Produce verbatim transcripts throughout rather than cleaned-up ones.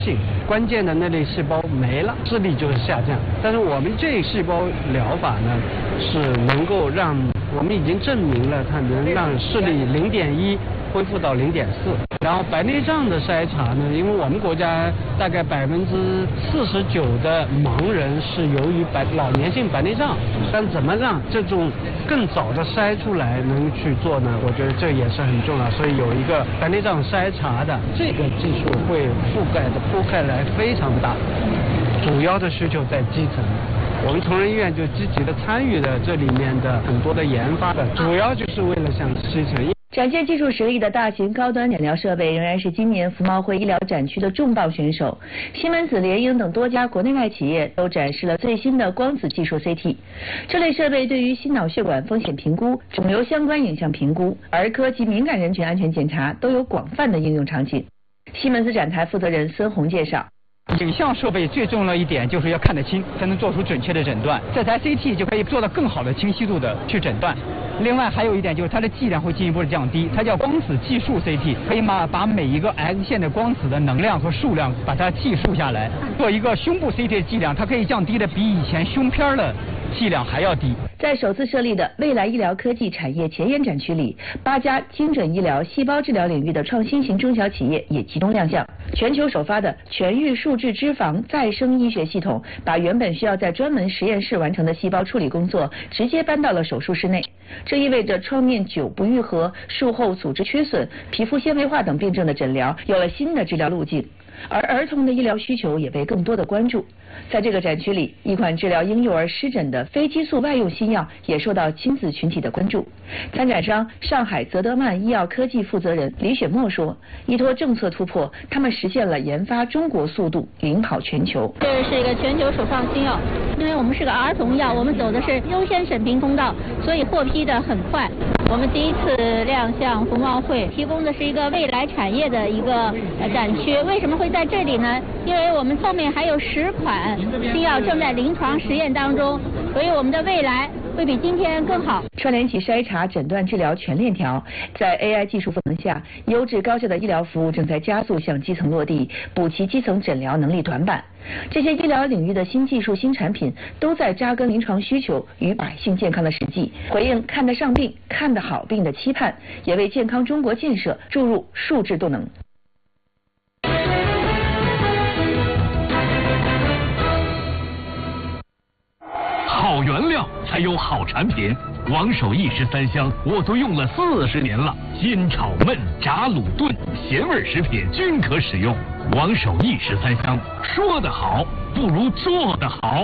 性，关键的那类细胞没了，视力就是下降。但是我们这个细胞疗法呢，是能够让我们已经证明了它能让视力零点一恢复到零点四。然后白内障的筛查呢，因为我们国家大概百分之四十九的盲人是由于白老年性白内障，但怎么让这种更早的筛出来能去做呢？我觉得这也是很重要。所以有一个白内障筛查的这个技术会覆盖的铺开来非常大，主要的需求在基层。我们同仁医院就积极的参与了这里面的很多的研发的，主要就是为了向基层。 展现技术实力的大型高端诊疗设备仍然是今年服贸会医疗展区的重磅选手。西门子、联营等多家国内外企业都展示了最新的光子技术 C T。这类设备对于心脑血管风险评估、肿瘤相关影像评估、儿科及敏感人群安全检查都有广泛的应用场景。西门子展台负责人孙红介绍。 影像设备最重要一点就是要看得清，才能做出准确的诊断。这台 C T 就可以做到更好的清晰度的去诊断。另外还有一点就是它的剂量会进一步的降低，它叫光子计数 C T， 可以把把每一个 X 线的光子的能量和数量把它计数下来。做一个胸部 C T 的剂量，它可以降低的比以前胸片的剂量还要低。 在首次设立的未来医疗科技产业前沿展区里，八家精准医疗、细胞治疗领域的创新型中小企业也集中亮相。全球首发的全域数字脂肪再生医学系统，把原本需要在专门实验室完成的细胞处理工作，直接搬到了手术室内。这意味着创面久不愈合、术后组织缺损、皮肤纤维化等病症的诊疗有了新的治疗路径。而儿童的医疗需求也被更多的关注。在这个展区里，一款治疗婴幼儿湿疹的非激素外用新药也受到亲子群体的关注。参展商上海泽德曼医药科技负责人李雪墨说，依托政策突破，他们实现了研发中国速度领跑全球。 这是一个全球首创新药，因为我们是个儿童药，我们走的是优先审评通道，所以获批的很快。我们第一次亮相服贸会，提供的是一个未来产业的一个展区。为什么会在这里呢？因为我们后面还有十款新药正在临床实验当中，所以我们的未来会比今天更好。 串联起筛查、诊断、治疗全链条，在 A I 技术赋能下，优质高效的医疗服务正在加速向基层落地，补齐基层诊疗能力短板。这些医疗领域的新技术、新产品，都在扎根临床需求与百姓健康的实际，回应看得上病、看得好病的期盼，也为健康中国建设注入数字动能。 好原料才有好产品，王守义十三香我都用了四十年了，煎炒焖炸卤炖咸味食品均可使用。王守义十三香，说得好不如做得好。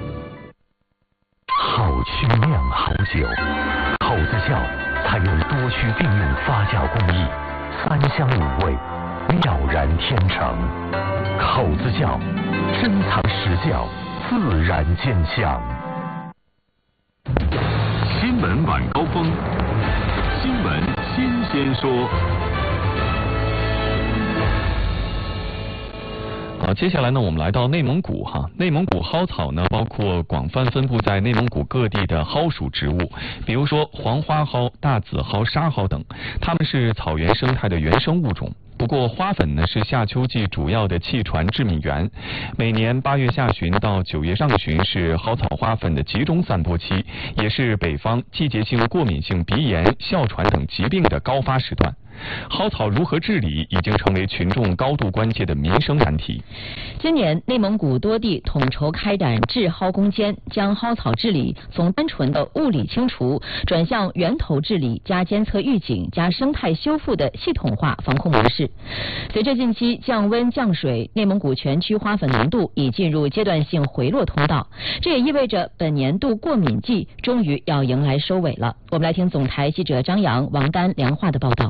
好曲酿好酒，口子窖采用多区并用发酵工艺，三香五味，妙然天成。口子窖珍藏实窖，自然见香。 新闻晚高峰，新闻新鲜说。 好，接下来呢，我们来到内蒙古哈。内蒙古蒿草呢，包括广泛分布在内蒙古各地的蒿属植物，比如说黄花蒿、大紫蒿、沙蒿等，它们是草原生态的原生物种。不过花粉呢是夏秋季主要的气传致敏源，每年八月下旬到九月上旬是蒿草花粉的集中散播期，也是北方季节性过敏性鼻炎、哮喘等疾病的高发时段。蒿草如何治理已经成为群众高度关切的民生难题。 今年内蒙古多地统筹开展治蒿攻坚，将蒿草治理从单纯的物理清除转向源头治理加监测预警加生态修复的系统化防控模式。随着近期降温降水，内蒙古全区花粉浓度已进入阶段性回落通道，这也意味着本年度过敏季终于要迎来收尾了。我们来听总台记者张扬、王丹、梁化的报道。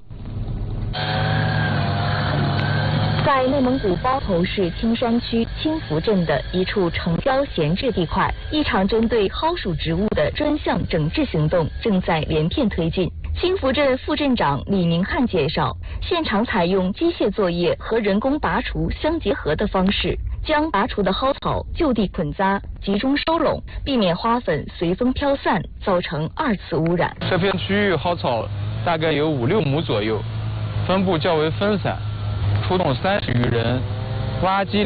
在内蒙古包头市青山区青福镇的一处城郊闲置地块，一场针对蒿属植物的专项整治行动正在连片推进。青福镇副镇长李明汉介绍，现场采用机械作业和人工拔除相结合的方式，将拔除的蒿草就地捆扎，集中收拢，避免花粉随风飘散，造成二次污染。 这片区域蒿草大概有五六亩左右，分布较为分散，出动三十余人， 垃圾